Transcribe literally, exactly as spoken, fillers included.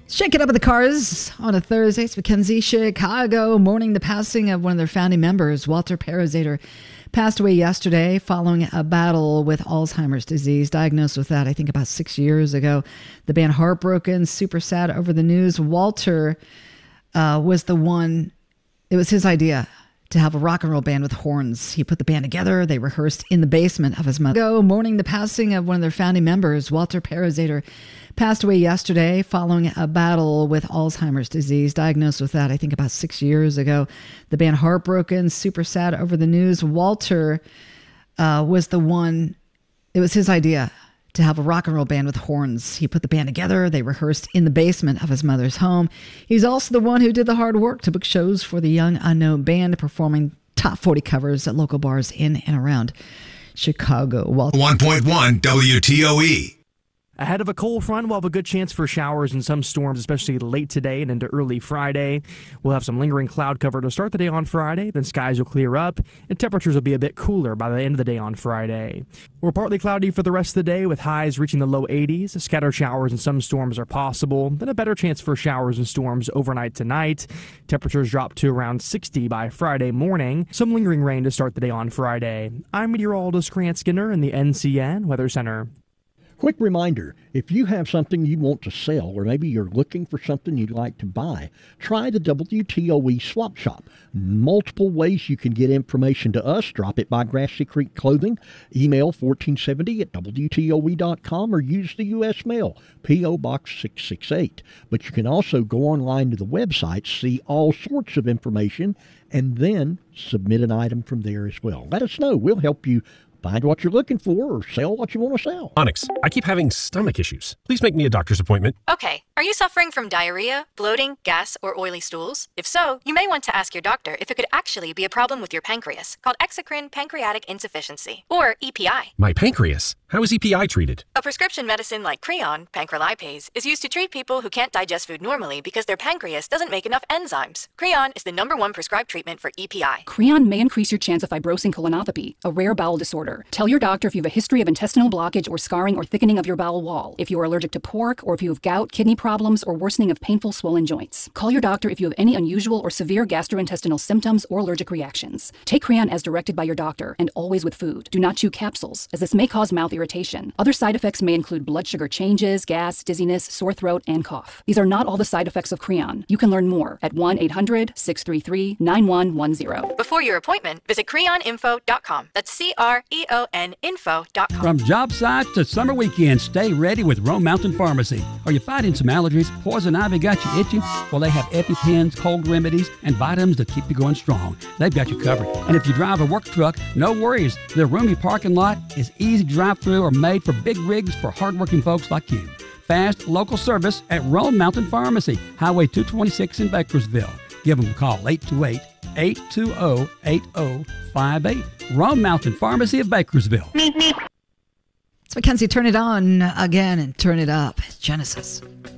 Shake it up with the Cars on a Thursday. It's Mackenzie, Chicago, mourning the passing of one of their founding members, Walter Parazater. Passed away yesterday following a battle with Alzheimer's disease. Diagnosed with that, I think, about six years ago. The band heartbroken, super sad over the news. Walter uh, was the one, it was his idea to have a rock and roll band with horns. He put the band together. They rehearsed in the basement of his mother. Go mourning the passing of one of their founding members, Walter Parazater. Passed away yesterday following a battle with Alzheimer's disease. Diagnosed with that, I think, about six years ago. The band heartbroken, super sad over the news. Walter uh, was the one, it was his idea to have a rock and roll band with horns. He put the band together. They rehearsed in the basement of his mother's home. He's also the one who did the hard work to book shows for the Young Unknown Band, performing top forty covers at local bars in and around Chicago. Walter. one point one W T O E. Ahead of a cold front, we'll have a good chance for showers and some storms, especially late today and into early Friday. We'll have some lingering cloud cover to start the day on Friday, then skies will clear up, and temperatures will be a bit cooler by the end of the day on Friday. We're partly cloudy for the rest of the day, with highs reaching the low eighties. Scattered showers and some storms are possible, then a better chance for showers and storms overnight tonight. Temperatures drop to around sixty by Friday morning. Some lingering rain to start the day on Friday. I'm meteorologist Grant Skinner in the N C N Weather Center. Quick reminder, if you have something you want to sell or maybe you're looking for something you'd like to buy, try the W T O E Swap Shop. Multiple ways you can get information to us. Drop it by Grassy Creek Clothing, email fourteen seventy at W T O E dot com, or use the U S mail, P O Box six six eight. But you can also go online to the website, see all sorts of information, and then submit an item from there as well. Let us know. We'll help you find what you're looking for or sell what you want to sell. Onyx, I keep having stomach issues. Please make me a doctor's appointment. Okay. Are you suffering from diarrhea, bloating, gas, or oily stools? If so, you may want to ask your doctor if it could actually be a problem with your pancreas, called exocrine pancreatic insufficiency, or E P I. My pancreas? How is E P I treated? A prescription medicine like Creon, pancrelipase, is used to treat people who can't digest food normally because their pancreas doesn't make enough enzymes. Creon is the number one prescribed treatment for E P I. Creon may increase your chance of fibrosing colonopathy, a rare bowel disorder. Tell your doctor if you have a history of intestinal blockage or scarring or thickening of your bowel wall, if you are allergic to pork, or if you have gout, kidney problems, or worsening of painful swollen joints. Call your doctor if you have any unusual or severe gastrointestinal symptoms or allergic reactions. Take Creon as directed by your doctor, and always with food. Do not chew capsules, as this may cause mouth irritation. Other side effects may include blood sugar changes, gas, dizziness, sore throat, and cough. These are not all the side effects of Creon. You can learn more at one eight hundred, six three three, nine one one zero. Before your appointment, visit creon info dot com. That's C R E O N info dot com. From job sites to summer weekends, stay ready with Rome Mountain Pharmacy. Are you fighting some allergies? Poison ivy got you itching? Well, they have EpiPens, cold remedies, and vitamins to keep you going strong. They've got you covered. And if you drive a work truck, no worries. Their roomy parking lot is easy to drive through or made for big rigs for hardworking folks like you. Fast local service at Rome Mountain Pharmacy, Highway two twenty-six in Bakersville. Give them a call, eight two eight, eight two zero, eight zero five eight. Rome Mountain Pharmacy of Bakersville. It's Mackenzie. Turn it on again and turn it up. Genesis.